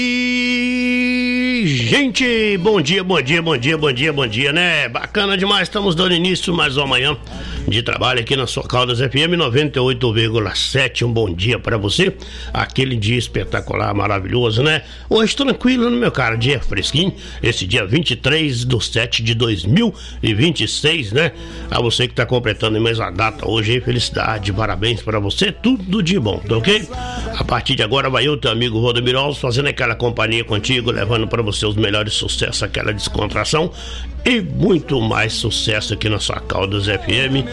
Gente, bom dia, né? Bacana demais, estamos dando início mais uma manhã de trabalho aqui na sua Caldas FM 98,7. Um bom dia pra você, aquele dia espetacular, maravilhoso, né? Hoje tranquilo, né, meu cara? Dia fresquinho, esse dia 23/7/2026, né? A você que tá completando mais a data hoje, aí, felicidade, parabéns pra você, tudo de bom, tá ok? A partir de agora vai o teu amigo Valdemir Alves fazendo aquela companhia contigo, levando pra você os melhores sucessos, aquela descontração e muito mais sucesso aqui na sua Caldas FM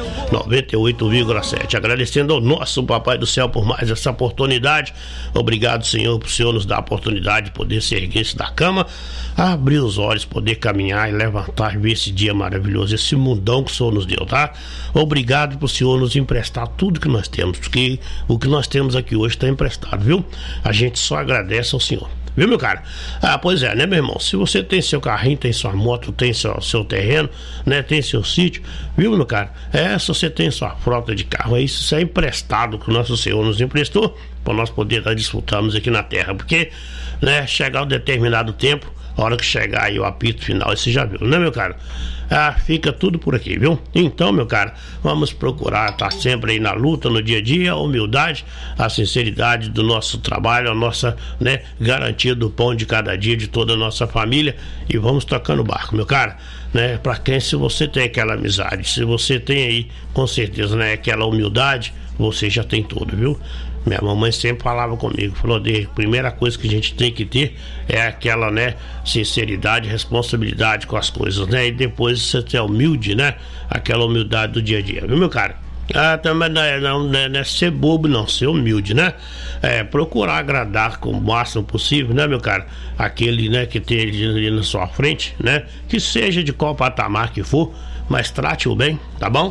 98,7. Agradecendo ao nosso Papai do Céu por mais essa oportunidade. Obrigado, Senhor, por o Senhor nos dar a oportunidade de poder se erguer-se da cama, abrir os olhos, poder caminhar e levantar, ver esse dia maravilhoso, esse mundão que o Senhor nos deu, tá? Obrigado por o Senhor nos emprestar tudo que nós temos, porque o que nós temos aqui hoje está emprestado, viu? A gente só agradece ao Senhor. Viu, meu cara? Pois é, né, meu irmão? Se você tem seu carrinho, tem sua moto, tem seu terreno, né? Tem seu sítio, viu, meu cara? Se você tem sua frota de carro, isso é emprestado que o nosso Senhor nos emprestou para nós poder estar desfrutando aqui na terra, porque, né, chegar um determinado tempo, a hora que chegar aí o apito final, você já viu, né, meu cara? Fica tudo por aqui, viu? Então, meu cara, vamos procurar estar sempre aí na luta, no dia a dia, a humildade, a sinceridade do nosso trabalho, a nossa, né, garantia do pão de cada dia de toda a nossa família, e vamos tocando o barco, meu cara, né? Pra quem, se você tem aquela amizade, se você tem aí, com certeza, né, aquela humildade, você já tem tudo, viu? Minha mamãe sempre falava comigo, falou, de primeira coisa que a gente tem que ter é aquela, né, sinceridade, responsabilidade com as coisas, né? E depois você ser humilde, né? Aquela humildade do dia a dia, viu, meu cara? Também não é ser bobo, não, ser humilde, né? Procurar agradar com o máximo possível, né, meu cara? Aquele, né, que tem ali na sua frente, né? Que seja de qual patamar que for, mas trate-o bem, tá bom?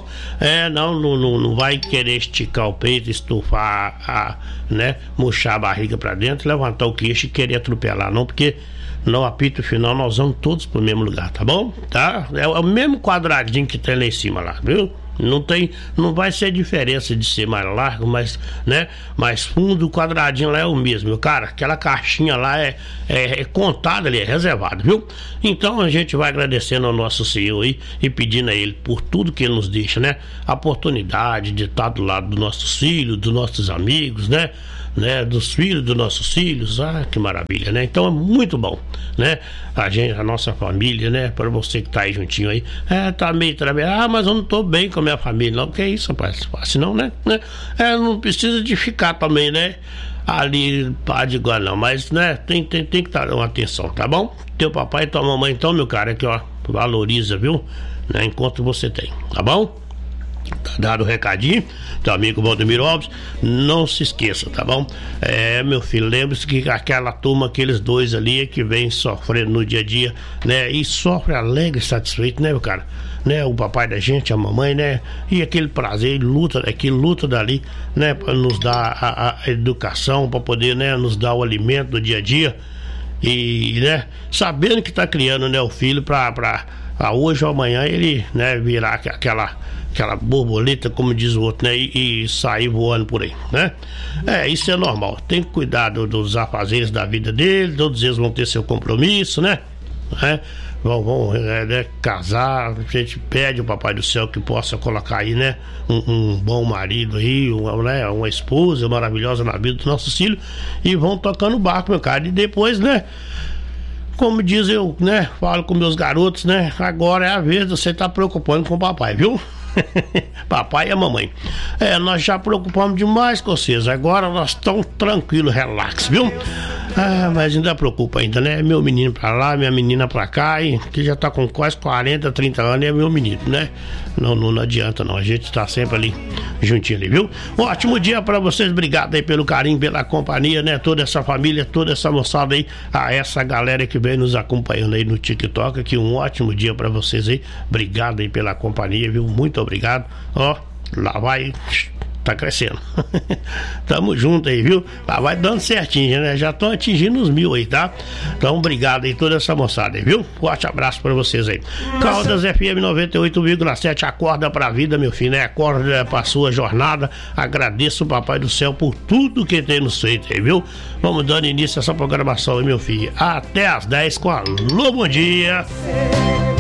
Não vai querer esticar o peito, estufar, né? Murchar a barriga pra dentro, levantar o queixo e querer atropelar, não, porque no apito final nós vamos todos pro mesmo lugar, tá bom? Tá? É o mesmo quadradinho que tem lá em cima lá, viu? Não vai ser diferença de ser mais largo, mas, né, mais fundo, o quadradinho lá é o mesmo, meu cara. Aquela caixinha lá é contada ali, é reservado, viu? Então a gente vai agradecendo ao nosso Senhor aí e pedindo a Ele por tudo que Ele nos deixa, né? A oportunidade de estar do lado dos nossos filhos, dos nossos amigos, né? Dos filhos dos nossos filhos, que maravilha, né? Então é muito bom, né? A nossa família, né? Para você que tá aí juntinho aí, tá meio trabalhando, mas eu não tô bem com a minha família, não, que é isso, rapaz, fácil não, né? Não precisa de ficar também, né? Ali, pá de igual não, mas, né? Tem que dar uma atenção, tá bom? Teu papai e tua mamãe, então, meu cara, aqui, ó, valoriza, viu? Né? Enquanto você tem, tá bom? Tá dado o recadinho, teu amigo Valdemir Alves, não se esqueça, tá bom? Meu filho, lembre-se que aquela turma, aqueles dois ali que vem sofrendo no dia a dia, né? E sofre alegre e satisfeito, né, meu cara? Né? O papai da gente, a mamãe, né? E aquele prazer, ele luta daqui, luta dali, né? Pra nos dar a educação, pra poder, né, nos dar o alimento do dia a dia. E, né, sabendo que tá criando, né, o filho pra hoje ou amanhã ele, né, virar aquela borboleta, como diz o outro, né, e sair voando por aí, né? Isso é normal, tem que cuidar dos afazeres da vida dele, todos eles vão ter seu compromisso, né? Vão casar, a gente pede ao Papai do Céu que possa colocar aí, né, um bom marido aí, uma esposa maravilhosa na vida dos nossos filhos, e vão tocando o barco, meu cara, e depois, né, como diz eu, né, falo com meus garotos, né, agora é a vez de você estar preocupando com o papai, viu? Papai e a mamãe. Nós já preocupamos demais com vocês. Agora nós estamos tranquilos, relax, viu? Mas ainda preocupa ainda, né? Meu menino pra lá, minha menina pra cá, e que já tá com quase 40, 30 anos, é meu menino, né? Não adianta não, a gente tá sempre ali juntinho ali, viu? Um ótimo dia pra vocês, obrigado aí pelo carinho, pela companhia, né? Toda essa família, toda essa moçada aí, essa galera que vem nos acompanhando aí no TikTok, aqui um ótimo dia pra vocês aí, obrigado aí pela companhia, viu? Muito obrigado, ó, lá vai tá crescendo. Tamo junto aí, viu? Vai dando certinho, né? Já estão atingindo os 1000 aí, tá? Então, obrigado aí toda essa moçada aí, viu? Forte abraço pra vocês aí. Caldas FM 98,7, acorda pra vida, meu filho, né? Acorda pra sua jornada. Agradeço o Papai do Céu por tudo que tem nos feito aí, viu? Vamos dando início a essa programação aí, meu filho. Até às 10 com Alô, bom dia!